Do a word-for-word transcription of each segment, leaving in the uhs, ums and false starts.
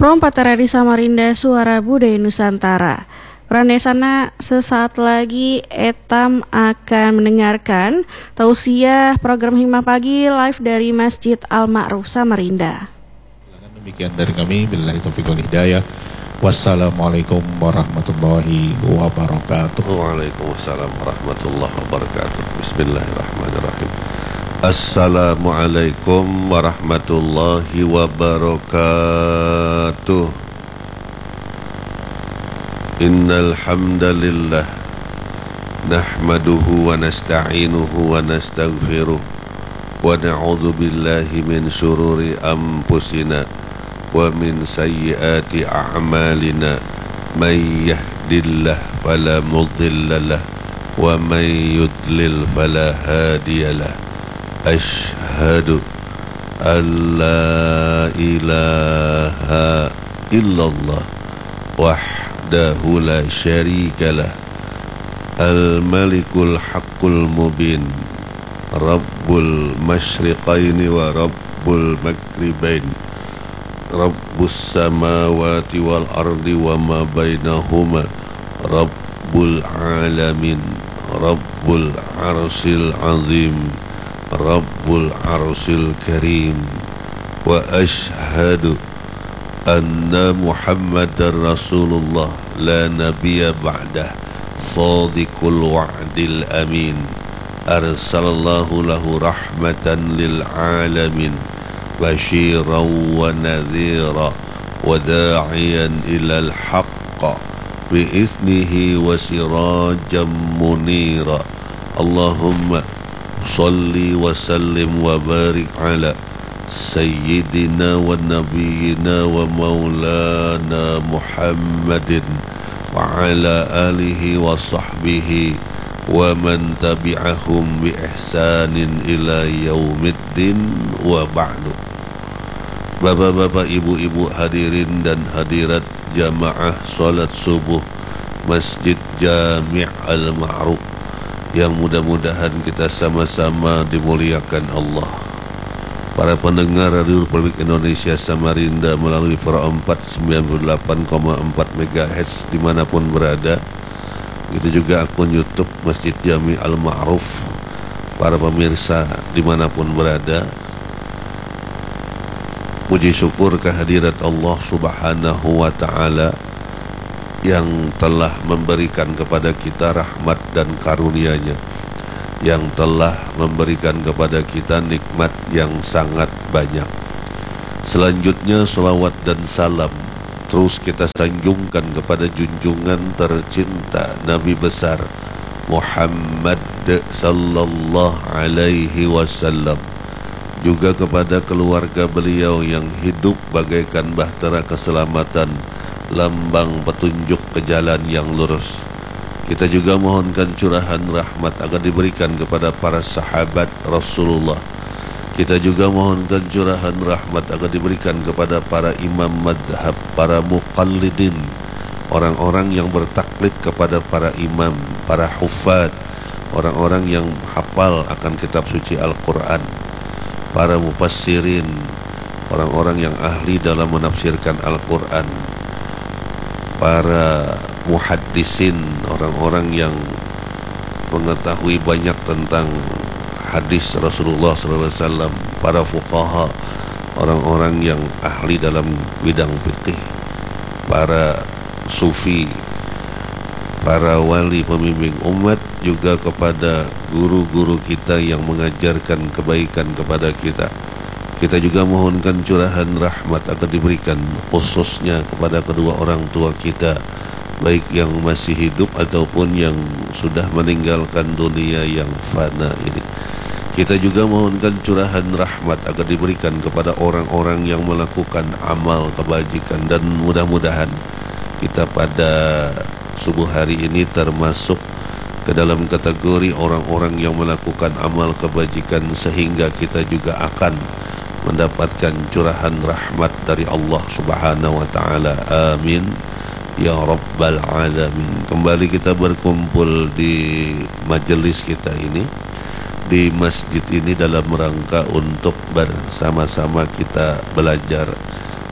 Prompat R R I Samarinda, Suara Budaya Nusantara. Karena sesaat lagi Etam akan mendengarkan tausiah program Hikmah Pagi live dari Masjid Al-Ma'ruf Samarinda. Demikian dari kami, billahi taufiq wal hidayah. Wassalamualaikum warahmatullahi wabarakatuh. Waalaikumsalam warahmatullahi wabarakatuh. Bismillahirrahmanirrahim. Assalamualaikum warahmatullahi wabarakatuh. Innal hamdalillah nahmaduhu wa nasta'inuhu wa nastaghfiruh wa na'udzu billahi min syururi anfusina wa min sayyiati a'malina may yahdihillahu fala mudilla lahu wa may yudlil fala hadiyalah. Ashhadu an la ilaha illallah wahdahu la syarikalah al-malikul haqqul mubin rabbul masyriqaini wa rabbul maghribain rabbus samawati wal ardi wa ma bainahuma rabbul alamin rabbul arsil azim Rabbul Arsil Karim. Wa ashhadu anna Muhammadar Rasulullah la nabiyya ba'dah sadiqul wa'dil amin arsalallahu lahu rahmatan lil alamin basyiran wa nadhira wa da'iyan ilal haqqa bi iznihi wa sirajan munira. Allahumma salli wa sallim wa barik ala sayyidina wa nabiyina wa maulana Muhammadin wa ala alihi wa sahbihi wa man tabi'ahum bi ihsanin ila yaumiddin wa ba'du. Bapak-bapak, ibu-ibu, hadirin dan hadirat jamaah salat subuh Masjid Jami' Al-Ma'ruf yang mudah-mudahan kita sama-sama dimuliakan Allah. Para pendengar Radio Republik Indonesia Samarinda melalui Pro empat sembilan puluh delapan koma empat megahertz dimanapun berada. Itu juga akun YouTube Masjid Jami Al-Ma'ruf. Para pemirsa dimanapun berada, puji syukur kehadirat Allah Subhanahu wa ta'ala yang telah memberikan kepada kita rahmat dan karunia-Nya, yang telah memberikan kepada kita nikmat yang sangat banyak. Selanjutnya salawat dan salam terus kita sanjungkan kepada junjungan tercinta Nabi besar Muhammad sallallahu alaihi wasallam, juga kepada keluarga beliau yang hidup bagaikan bahtera keselamatan, lambang petunjuk ke jalan yang lurus. Kita juga mohonkan curahan rahmat agar diberikan kepada para sahabat Rasulullah. Kita juga mohonkan curahan rahmat agar diberikan kepada para imam madhab, para muqallidin, orang-orang yang bertaklid kepada para imam, para hufad, orang-orang yang hafal akan kitab suci Al-Quran, para mufassirin, orang-orang yang ahli dalam menafsirkan Al-Quran, para muhaddisin, orang-orang yang mengetahui banyak tentang hadis Rasulullah sallallahu alaihi wasallam, para fuqaha, orang-orang yang ahli dalam bidang fikih, para sufi, para wali pembimbing umat, juga kepada guru-guru kita yang mengajarkan kebaikan kepada kita. Kita juga mohonkan curahan rahmat agar diberikan khususnya kepada kedua orang tua kita, baik yang masih hidup ataupun yang sudah meninggalkan dunia yang fana ini. Kita juga mohonkan curahan rahmat agar diberikan kepada orang-orang yang melakukan amal kebajikan, dan mudah-mudahan kita pada subuh hari ini termasuk ke dalam kategori orang-orang yang melakukan amal kebajikan, sehingga kita juga akan mendapatkan curahan rahmat dari Allah Subhanahu wa ta'ala. Amin ya rabbal alamin. Kembali kita berkumpul di majelis kita ini, di masjid ini, dalam rangka untuk bersama-sama kita belajar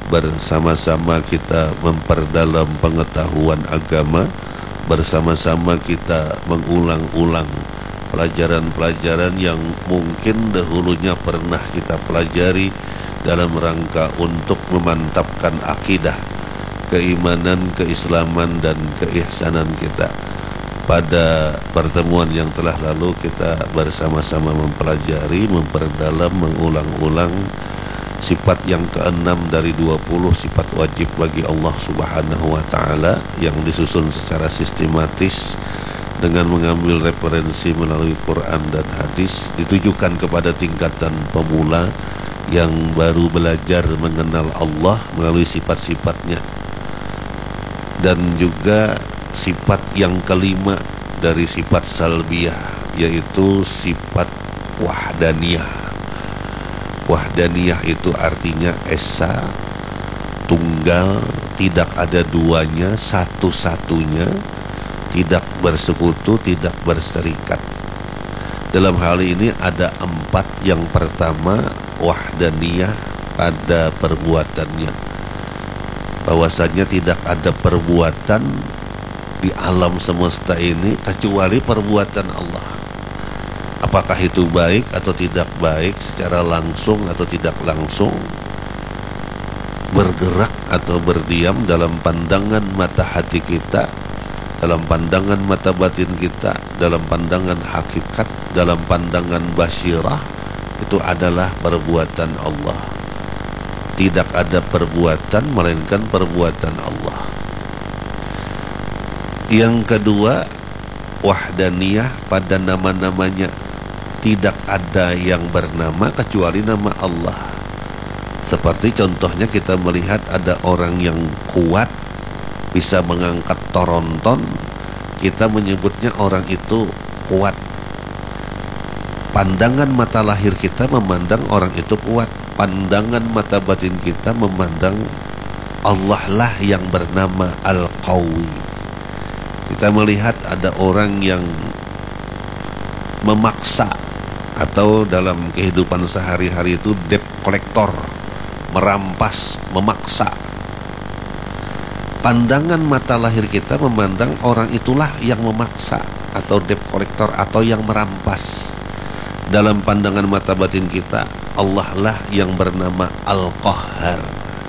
bersama-sama kita memperdalam pengetahuan agama, bersama-sama kita mengulang-ulang pelajaran-pelajaran yang mungkin dahulunya pernah kita pelajari dalam rangka untuk memantapkan akidah, keimanan, keislaman, dan keihsanan kita. Pada pertemuan yang telah lalu kita bersama-sama mempelajari, memperdalam, mengulang-ulang sifat yang keenam dari dua puluh sifat wajib bagi Allah Subhanahu wa ta'ala yang disusun secara sistematis dengan mengambil referensi melalui Quran dan hadis, ditujukan kepada tingkatan pemula yang baru belajar mengenal Allah melalui sifat-sifatnya. Dan juga sifat yang kelima dari sifat salbiyah, yaitu sifat wahdaniyah. Wahdaniyah itu artinya esa, tunggal, tidak ada duanya, satu-satunya, tidak bersekutu, tidak berserikat. Dalam hal ini ada empat. Yang pertama, wahdaniyah pada perbuatannya, bahwasanya tidak ada perbuatan di alam semesta ini kecuali perbuatan Allah. Apakah itu baik atau tidak baik, secara langsung atau tidak langsung, bergerak atau berdiam dalam pandangan mata hati kita, dalam pandangan mata batin kita, dalam pandangan hakikat, dalam pandangan basyirah, itu adalah perbuatan Allah. Tidak ada perbuatan melainkan perbuatan Allah. Yang kedua, wahdaniyah pada nama-namanya. Tidak ada yang bernama kecuali nama Allah. Seperti contohnya kita melihat ada orang yang kuat, bisa mengangkat toronton, kita menyebutnya orang itu kuat. Pandangan mata lahir kita memandang orang itu kuat. Pandangan mata batin kita memandang Allah lah yang bernama Al-Qawi. Kita melihat ada orang yang memaksa, atau dalam kehidupan sehari-hari itu debt collector, merampas, memaksa. Pandangan mata lahir kita memandang orang itulah yang memaksa, atau debt collector, atau yang merampas. Dalam pandangan mata batin kita, Allah lah yang bernama Al-Qahhar.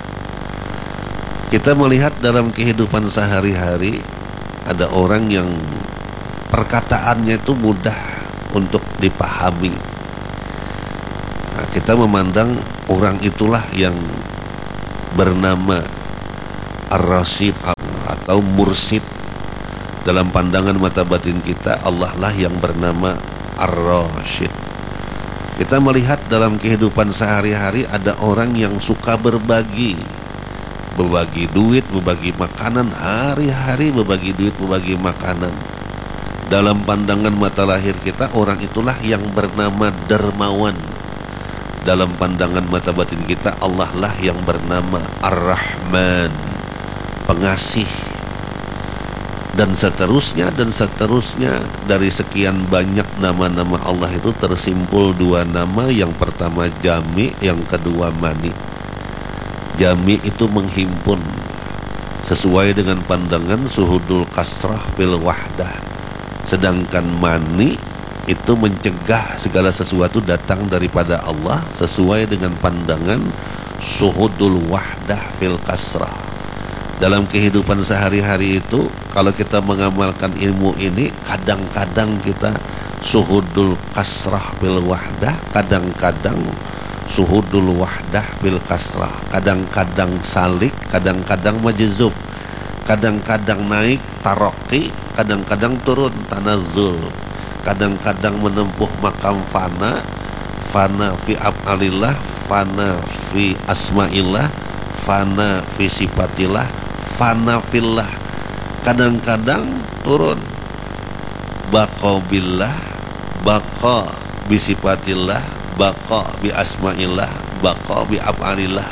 Kita melihat dalam kehidupan sehari-hari ada orang yang perkataannya itu mudah untuk dipahami. Nah, kita memandang orang itulah yang bernama Ar-Rasyid atau Mursyid. Dalam pandangan mata batin kita, Allah lah yang bernama Ar-Rasyid. Kita melihat dalam kehidupan sehari-hari ada orang yang suka berbagi, berbagi duit, berbagi makanan, hari-hari berbagi duit, berbagi makanan. Dalam pandangan mata lahir kita, orang itulah yang bernama dermawan. Dalam pandangan mata batin kita, Allah lah yang bernama Ar-Rahman, pengasih. Dan seterusnya dan seterusnya. Dari sekian banyak nama-nama Allah itu tersimpul dua nama. Yang pertama jami, yang kedua mani. Jami itu menghimpun, sesuai dengan pandangan suhudul kasrah bil wahdah. Sedangkan mani itu mencegah segala sesuatu datang daripada Allah, sesuai dengan pandangan suhudul wahdah fil kasrah. Dalam kehidupan sehari-hari itu, kalau kita mengamalkan ilmu ini, kadang-kadang kita suhudul kasrah bil wahdah, kadang-kadang suhudul wahdah bil kasrah, kadang-kadang salik, kadang-kadang majzub, kadang-kadang naik taroki, kadang-kadang turun tanazul, kadang-kadang menempuh makam fana, fana fi af'alillah, fana fi asma'illah, fana fi sifatillah, fana fillah. Kadang-kadang turun baqa billah, baqa bi sifatillah, baqa bi asma'illah, baqa bi af'alillah.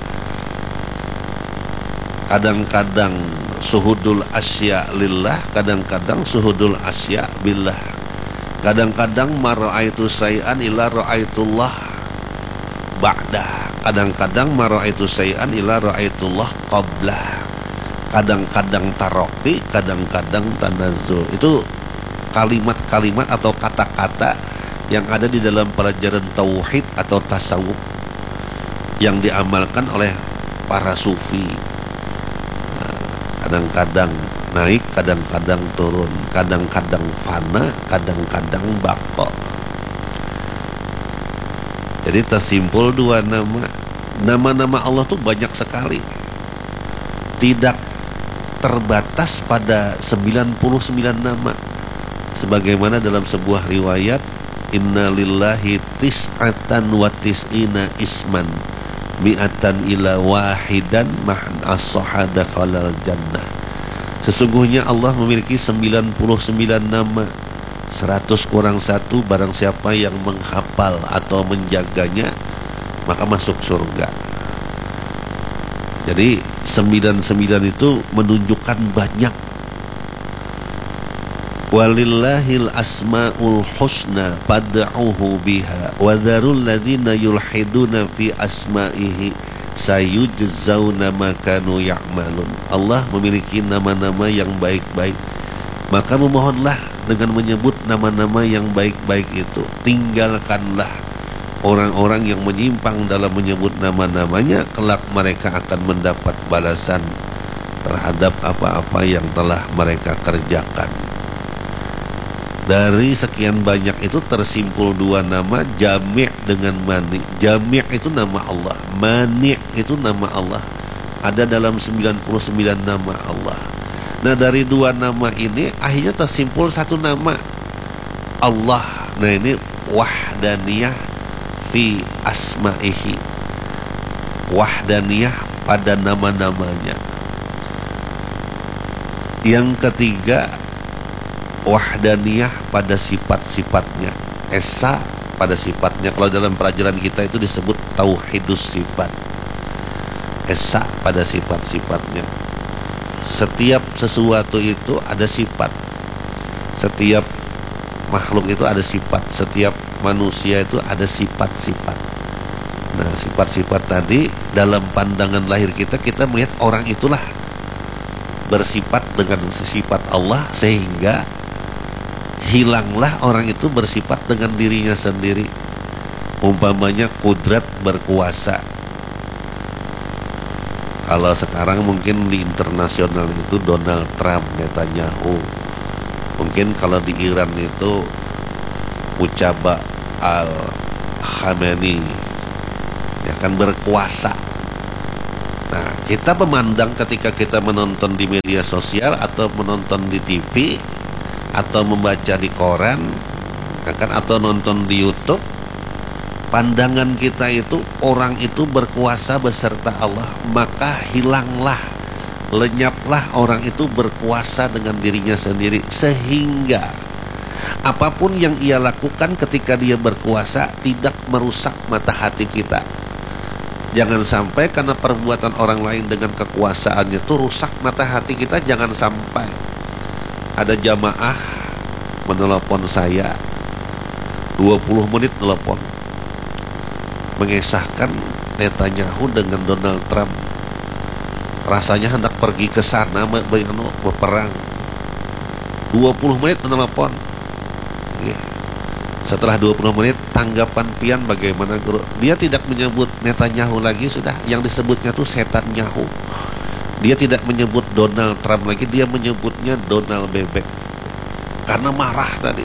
Kadang-kadang suhudul asya lillah, kadang-kadang suhudul asya billah. Kadang-kadang ma ra'aitu say'an illa ra'aitullah ba'dah. Kadang-kadang ma ra'aitu syai'an illa ra'aitullah qablah. Kadang-kadang taroki, kadang-kadang tanazzul. Itu kalimat-kalimat atau kata-kata yang ada di dalam pelajaran tauhid atau tasawuf yang diamalkan oleh para sufi. Kadang-kadang naik, kadang-kadang turun, kadang-kadang fana, kadang-kadang bako. Jadi tersimpul dua nama. Nama-nama Allah tuh banyak sekali, tidak terbatas pada sembilan puluh sembilan nama. Sebagaimana dalam sebuah riwayat, inna lillahi tis'atan wa tis'ina isman mi'atan ila wahidan ma'an as-sahada khalal jannah. Sesungguhnya Allah memiliki sembilan puluh sembilan nama, seratus kurang satu, barang siapa yang menghafal atau menjaganya maka masuk surga. Jadi sembilan puluh sembilan itu menunjukkan banyak. Walillahil asmaul husna fad'uhu biha wa dzarul ladzina yulhiduna fi asma'ihi sayujzauna ma kanu ya'malun. Allah memiliki nama-nama yang baik-baik, maka memohonlah dengan menyebut nama-nama yang baik-baik itu. Tinggalkanlah orang-orang yang menyimpang dalam menyebut nama-namanya, kelak mereka akan mendapat balasan terhadap apa-apa yang telah mereka kerjakan. Dari sekian banyak itu tersimpul dua nama, jami' dengan mani'. Jami' itu nama Allah, mani' itu nama Allah. Ada dalam sembilan puluh sembilan nama Allah. Nah, dari dua nama ini akhirnya tersimpul satu nama, Allah. Nah, ini wahdaniyah fi asma'ihi, wahdaniyah pada nama-namanya. Yang ketiga, wahdaniyah pada sifat-sifatnya, esa pada sifatnya. Kalau dalam pelajaran kita itu disebut tauhidus sifat, esa pada sifat-sifatnya. Setiap sesuatu itu ada sifat, setiap makhluk itu ada sifat, setiap manusia itu ada sifat-sifat. Nah, sifat-sifat tadi dalam pandangan lahir kita, kita melihat orang itulah bersifat dengan sifat Allah, sehingga hilanglah orang itu bersifat dengan dirinya sendiri. Umpamanya kudrat berkuasa. Kalau sekarang mungkin di internasional itu Donald Trump, Netanyahu. Mungkin kalau di Iran itu Mujtaba al-Khamenei, ya kan, berkuasa. Nah, kita memandang ketika kita menonton di media sosial atau menonton di T V atau membaca di koran, kan, atau nonton di YouTube, pandangan kita itu orang itu berkuasa beserta Allah, maka hilanglah, lenyaplah orang itu berkuasa dengan dirinya sendiri, sehingga apapun yang ia lakukan ketika dia berkuasa tidak merusak mata hati kita. Jangan sampai karena perbuatan orang lain dengan kekuasaannya itu rusak mata hati kita. Jangan sampai. Ada jamaah menelpon saya dua puluh menit telepon, mengesahkan Netanyahu dengan Donald Trump. Rasanya hendak pergi ke sana berperang. dua puluh menit menelpon. Setelah dua puluh menit, tanggapan pian bagaimana, guru? Dia tidak menyebut Netanyahu lagi, sudah. Yang disebutnya tuh setanyahu. Dia tidak menyebut Donald Trump lagi, dia menyebutnya Donald Bebek, karena marah tadi.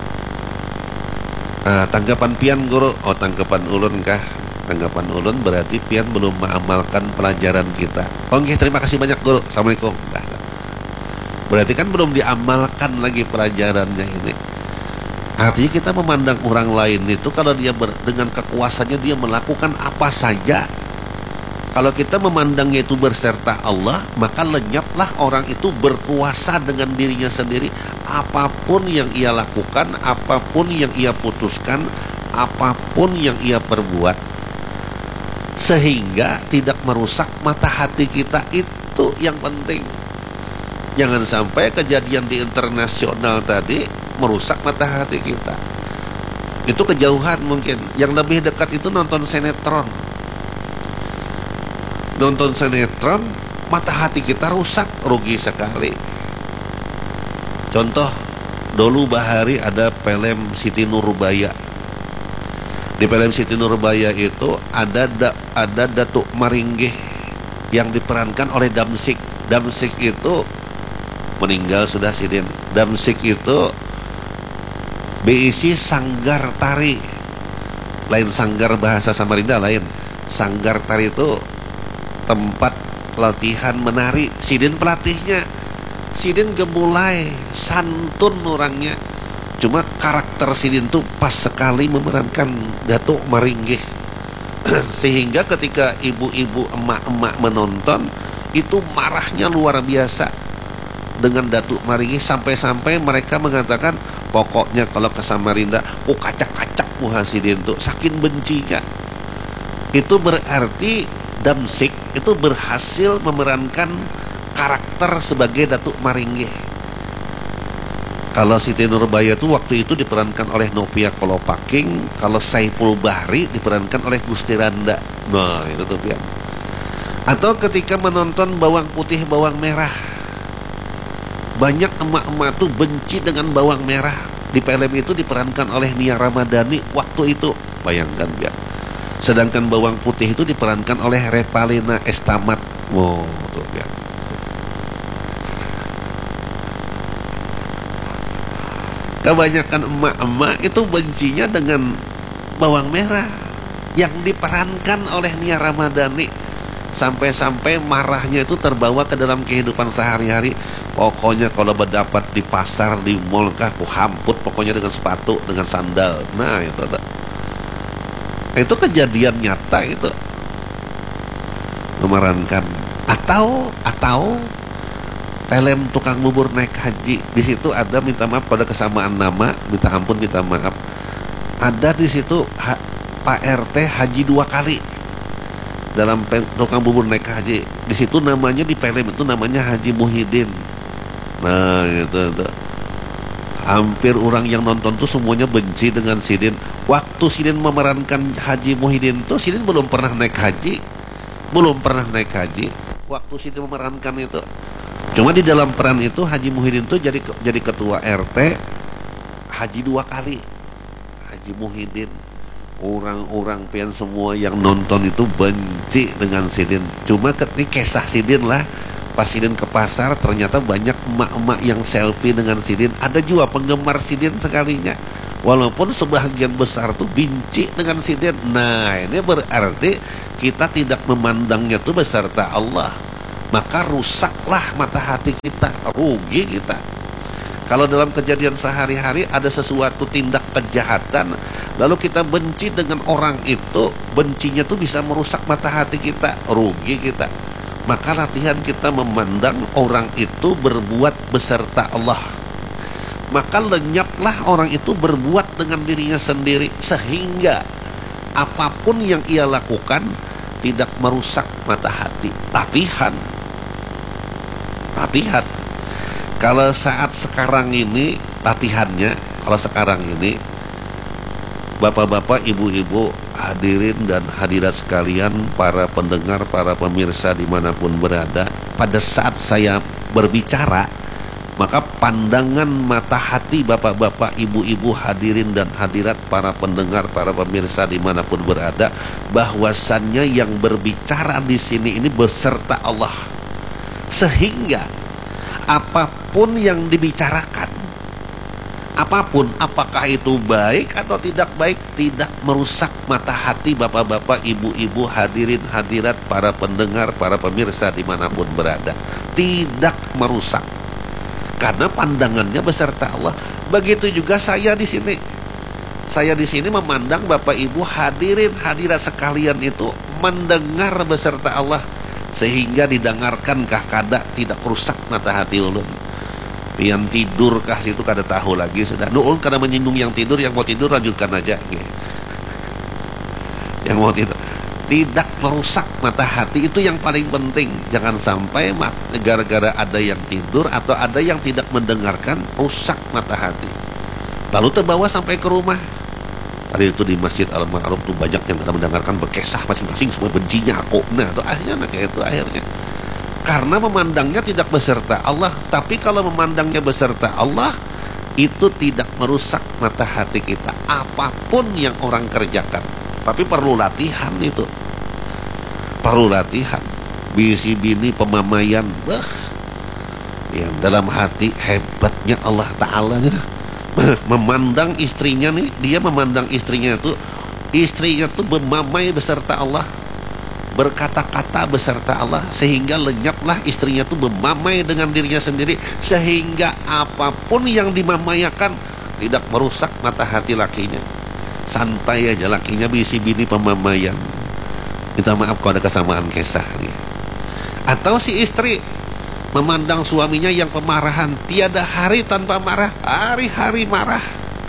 Nah, tanggapan pian, guru? Oh, tanggapan ulun kah? Tanggapan ulun berarti pian belum mengamalkan pelajaran kita. Oke, terima kasih banyak, guru. Assalamualaikum. Nah, berarti kan belum diamalkan lagi pelajarannya ini. Artinya kita memandang orang lain itu kalau dia ber, dengan kekuasaannya dia melakukan apa saja. Kalau kita memandangnya itu berserta Allah, maka lenyaplah orang itu berkuasa dengan dirinya sendiri. Apapun yang ia lakukan, apapun yang ia putuskan, apapun yang ia perbuat, sehingga tidak merusak mata hati kita. Itu yang penting. Jangan sampai kejadian di internasional tadi merusak mata hati kita. Itu kejauhan mungkin. Yang lebih dekat itu nonton sinetron. nonton sinetron, mata hati kita rusak, rugi sekali. Contoh, dulu bahari ada film Siti Nurbaya. Di film Siti Nurbaya itu ada da, ada Datuk Maringgih yang diperankan oleh Damsik. Damsik itu meninggal sudah sidin. Damsik itu berisi sanggar tari. Lain sanggar bahasa Samarinda lain. Sanggar tari itu tempat latihan menari. Sidin pelatihnya. Sidin gemulai, santun orangnya. Cuma karakter Sidin tuh pas sekali memerankan Datuk Maringgih. Sehingga ketika ibu-ibu, emak-emak menonton, itu marahnya luar biasa dengan Datuk Maringgih, sampai-sampai mereka mengatakan, pokoknya kalau ke Samarinda, oh kacak-kacak muha Sidin tuh, saking bencinya. Itu berarti Damsik itu berhasil memerankan karakter sebagai Datuk Maringgih. Kalau Siti Nurbaya itu waktu itu diperankan oleh Novia Kolopaking, kalau Saiful Bahri diperankan oleh Gusti Randa. Nah, itu tuh pian. Atau ketika menonton Bawang Putih Bawang Merah, banyak emak-emak tuh benci dengan bawang merah. Di film itu diperankan oleh Nia Ramadhani waktu itu, bayangkan ya. Sedangkan Bawang Putih itu diperankan oleh Revalina Estamat. Wow, tuh ya. Kebanyakan emak-emak itu bencinya dengan bawang merah yang diperankan oleh Nia Ramadhani. Sampai-sampai marahnya itu terbawa ke dalam kehidupan sehari-hari. Pokoknya kalau berdapat di pasar, di mall kah, aku hamput pokoknya dengan sepatu, dengan sandal. Nah itu itu, itu kejadian nyata itu memerankan. Atau atau film Tukang Bubur Naik Haji. Di situ ada, minta maaf pada kesamaan nama, minta ampun, minta maaf. Ada di situ ha, Pak R T haji dua kali dalam Tukang Bubur Naik Haji. Di situ namanya, di film itu namanya Haji Muhyiddin. Nah gitu, gitu. Hampir orang yang nonton tuh semuanya benci dengan Sidin. Waktu Sidin memerankan Haji Muhyiddin tuh, Sidin belum pernah naik haji, belum pernah naik haji. Waktu Sidin memerankan itu, cuma di dalam peran itu Haji Muhyiddin tuh jadi jadi ketua R T haji dua kali. Haji Muhyiddin, orang-orang pian semua yang nonton itu benci dengan Sidin. Cuma ketika kisah Sidin lah, pas Sidin ke pasar ternyata banyak emak-emak yang selfie dengan Sidin. Ada juga penggemar Sidin sekalinya, walaupun sebagian besar tuh benci dengan Sidin. Nah ini berarti kita tidak memandangnya tuh beserta Allah, maka rusaklah mata hati kita, rugi kita. Kalau dalam kejadian sehari-hari ada sesuatu tindak kejahatan, lalu kita benci dengan orang itu, bencinya tuh bisa merusak mata hati kita, rugi kita. Maka latihan kita memandang orang itu berbuat beserta Allah, maka lenyaplah orang itu berbuat dengan dirinya sendiri, sehingga apapun yang ia lakukan tidak merusak mata hati. Latihan Latihan Kalau saat sekarang ini latihannya, kalau sekarang ini bapak-bapak, ibu-ibu, hadirin dan hadirat sekalian, para pendengar, para pemirsa dimanapun berada, pada saat saya berbicara, maka pandangan mata hati bapak-bapak, ibu-ibu, hadirin dan hadirat, para pendengar, para pemirsa dimanapun berada, bahwasannya yang berbicara di sini ini beserta Allah, sehingga apapun yang dibicarakan, apapun, apakah itu baik atau tidak baik, tidak merusak mata hati bapak-bapak, ibu-ibu, hadirin, hadirat, para pendengar, para pemirsa dimanapun berada. Tidak merusak, karena pandangannya beserta Allah. Begitu juga saya di sini. Saya di sini memandang bapak ibu, hadirin, hadirat sekalian itu mendengar beserta Allah, sehingga didengarkankah kada tidak rusak mata hati ulun. Yang tidur kah situ kada tahu lagi sudah. Ulun kada menyinggung yang tidur, yang mau tidur lanjutkan aja. Yang mau tidur tidak merusak mata hati, itu yang paling penting. Jangan sampai gara-gara ada yang tidur atau ada yang tidak mendengarkan rusak mata hati, lalu terbawa sampai ke rumah. Hari itu di Masjid Al-Ma'ruf tuh banyak yang pada mendengarkan berkesah masing-masing, semua bencinya aku. Nah tuh akhirnya nah, kayak itu akhirnya. Karena memandangnya tidak beserta Allah. Tapi kalau memandangnya beserta Allah, itu tidak merusak mata hati kita. Apapun yang orang kerjakan. Tapi perlu latihan itu. Perlu latihan. Bisi bini pemamaian. Bah. Yang dalam hati hebatnya Allah Ta'ala. Memandang istrinya nih, dia memandang istrinya itu, istrinya tuh bermamai beserta Allah, berkata-kata beserta Allah, sehingga lenyaplah istrinya tuh bermamai dengan dirinya sendiri, sehingga apapun yang dimamayakan tidak merusak mata hati lakinya. Santai aja lakinya bisi bini pemamaian. Minta maaf kalau ada kesamaan kisah nih. Atau si istri memandang suaminya yang pemarahan, tiada hari tanpa marah, hari-hari marah.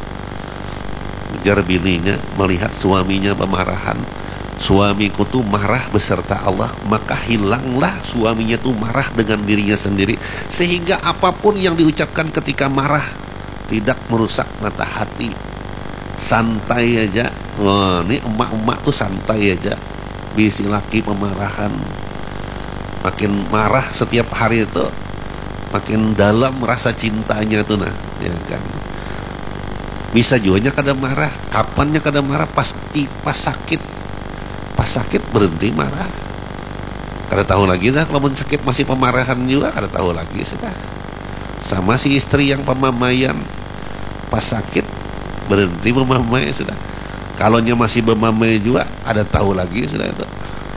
Ujar bininya melihat suaminya pemarahan, suamiku tuh marah beserta Allah, maka hilanglah suaminya tuh marah dengan dirinya sendiri, sehingga apapun yang diucapkan ketika marah tidak merusak mata hati. Santai aja. Wah, ini emak-emak tuh santai aja. Bisi laki pemarahan, makin marah setiap hari itu, makin dalam rasa cintanya tuh nah, ya kan. Bisa juga kada marah, kapannya kada marah, pasti pas sakit, pas sakit berhenti marah. Kada tahu lagi dah kalau sakit masih pemarahan juga, kada tahu lagi sudah. Sama si istri yang pemamaian, pas sakit berhenti memamai sudah. Kalau nya masih memamai juga, ada tahu lagi sudah itu.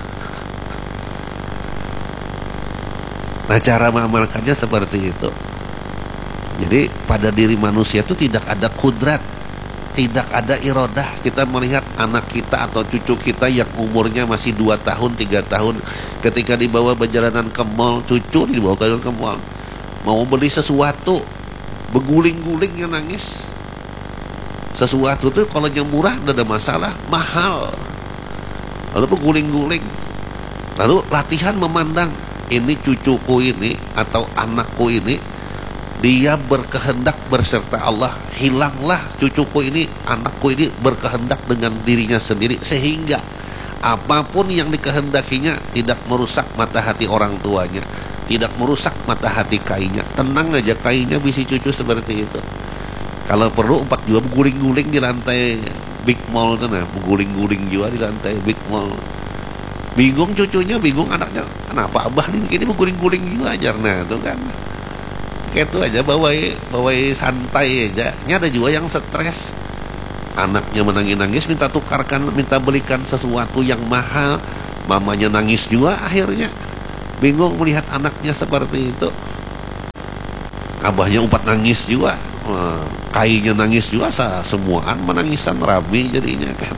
Nah, cara mengamalkannya seperti itu. Jadi pada diri manusia itu tidak ada kudrat, tidak ada irodah. Kita melihat anak kita atau cucu kita yang umurnya masih dua tahun, tiga tahun, ketika dibawa berjalanan ke mall, cucu dibawa ke mall, mau beli sesuatu, berguling-gulingnya nangis. Sesuatu tuh kalau yang murah tidak ada masalah, mahal, lalu berguling-guling. Lalu latihan memandang, ini cucuku ini atau anakku ini, dia berkehendak berserta Allah. Hilanglah cucuku ini, anakku ini berkehendak dengan dirinya sendiri, sehingga apapun yang dikehendakinya tidak merusak mata hati orang tuanya, tidak merusak mata hati kainya. Tenang aja, kainya bisi cucu seperti itu. Kalau perlu empat juga berguling-guling di lantai big mall tuh nah, berguling-guling juga di lantai big mall. Bingung cucunya, bingung anaknya, kenapa abah nih ini berguling-guling juga aja. Nah itu kan kayak itu aja, bawai bawai santai aja. Ini ada juga yang stres, anaknya menangis-nangis minta tukarkan, minta belikan sesuatu yang mahal, mamanya nangis juga, akhirnya bingung melihat anaknya seperti itu. Abahnya umpat nangis juga, kainya nangis juga, semuaan menangisan rame jadinya kan.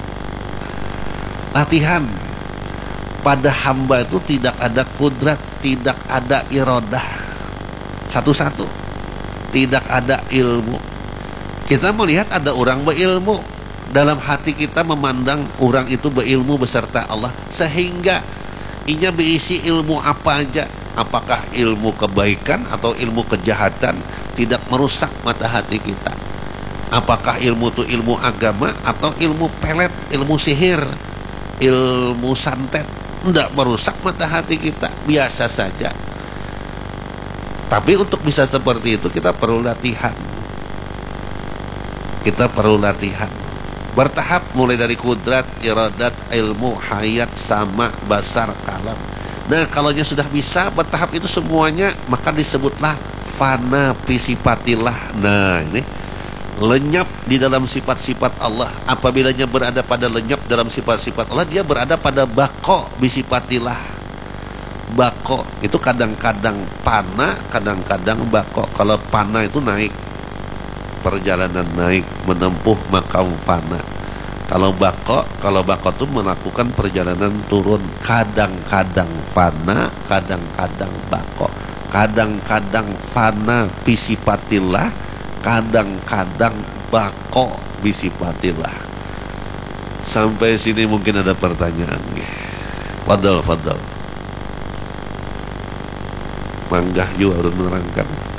Latihan. Pada hamba itu tidak ada kudrat, tidak ada irodah. Satu-satu, tidak ada ilmu. Kita melihat ada orang berilmu, dalam hati kita memandang orang itu berilmu beserta Allah, sehingga inya berisi ilmu apa aja, apakah ilmu kebaikan atau ilmu kejahatan, tidak merusak mata hati kita. Apakah ilmu itu ilmu agama atau ilmu pelet, ilmu sihir, ilmu santet, tidak merusak mata hati kita, biasa saja. Tapi untuk bisa seperti itu kita perlu latihan. Kita perlu latihan bertahap, mulai dari kudrat, iradat, ilmu, hayat, sama, basar, kalam. Nah kalau nya sudah bisa bertahap itu semuanya, maka disebutlah fana fisipatillah. Nah ini lenyap di dalam sifat-sifat Allah. Apabila nya berada pada lenyap dalam sifat-sifat Allah, dia berada pada bako bisipatillah. Bako itu kadang-kadang pana, kadang-kadang bako. Kalau pana itu naik, perjalanan naik, menempuh makam fana. Kalau bako, kalau bako itu melakukan perjalanan turun. Kadang-kadang fana, kadang-kadang bako. Kadang-kadang fana bisipatillah, kadang-kadang bako bisipatillah. Sampai sini mungkin ada pertanyaan. Fadal, fadal. Manggah juga harus menerangkan.